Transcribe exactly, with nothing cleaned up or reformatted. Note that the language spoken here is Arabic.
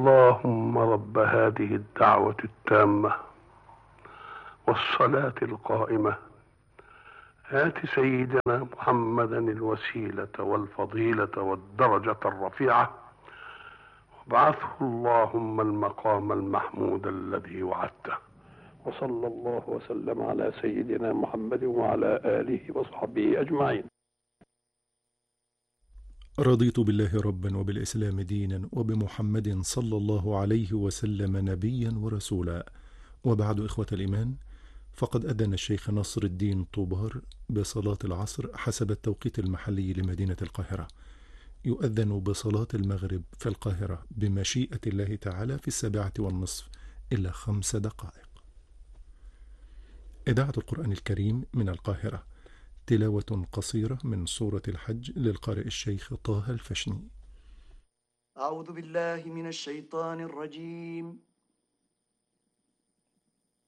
اللهم رب هذه الدعوة التامة والصلاة القائمة آت سيدنا محمدا الوسيلة والفضيلة والدرجة الرفيعة وابعثه اللهم المقام المحمود الذي وعدته. وصلى الله وسلم على سيدنا محمد وعلى آله وصحبه أجمعين. رضيت بالله ربا وبالإسلام دينا وبمحمد صلى الله عليه وسلم نبيا ورسولا، وبعد إخوة الإيمان، فقد أذن الشيخ نصر الدين طوبار بصلاة العصر حسب التوقيت المحلي لمدينة القاهرة. يؤذن بصلاة المغرب في القاهرة بمشيئة الله تعالى في السابعة والنصف إلى خمس دقائق. إذاعة القرآن الكريم من القاهرة، تلاوة قصيرة من سورة الحج للقارئ الشيخ طه الفشني. أعوذ بالله من الشيطان الرجيم.